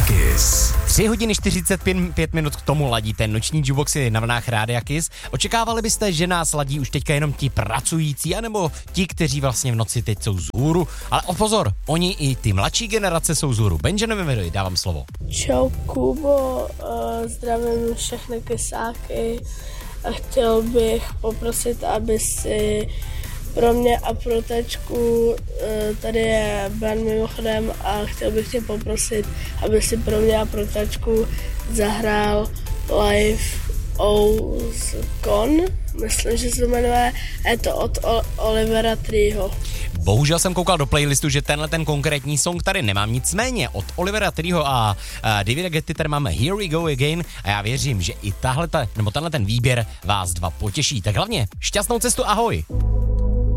Kiss. 3 hodiny 45 minut k tomu ladíte noční jukeboxy na vlnách Rádia Kiss. Očekávali byste, že nás ladí už teďka jenom ti pracující, anebo ti, kteří vlastně v noci teď jsou vzhůru? Ale pozor, oni i ty mladší generace jsou vzhůru. Benjamin Vedovi, dávám slovo. Čau Kubo, zdravím všechny kysáky a chtěl bych poprosit, aby si pro mě a pro Tečku, tady je Bran mimochodem a chtěl bych tě poprosit, aby si pro mě a pro Tečku zahrál Live O's Gone, myslím, že se to jmenuje, je to od Olivera Treeho. Bohužel jsem koukal do playlistu, že tenhle ten konkrétní song tady nemám, nicméně od Olivera Treeho a Davida Getty tady máme Here We Go Again a já věřím, že i tenhle ten výběr vás dva potěší. Tak hlavně šťastnou cestu, ahoj!